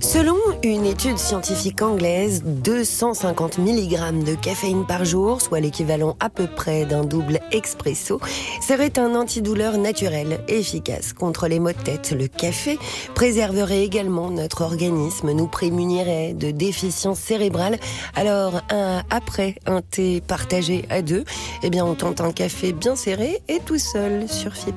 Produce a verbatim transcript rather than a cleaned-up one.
Selon une étude scientifique anglaise, deux cent cinquante milligrammes de caféine par jour, soit l'équivalent à peu près d'un double expresso, serait un antidouleur naturel efficace contre les maux de tête. Le café préserverait également notre organisme, nous prémunirait de déficience cérébrale. Alors, un, après un thé partagé à deux, eh bien, on tente un café bien serré et tout seul sur F I P.